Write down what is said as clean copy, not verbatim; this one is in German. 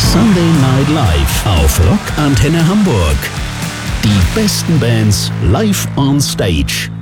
Sunday Night Live auf Rock Antenne Hamburg. Die besten Bands live on stage.